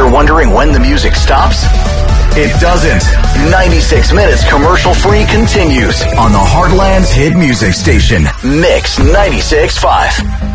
Ever wondering when the music stops? It doesn't. 96 minutes commercial-free continues on the Heartland's hit music station, Mix 96.5.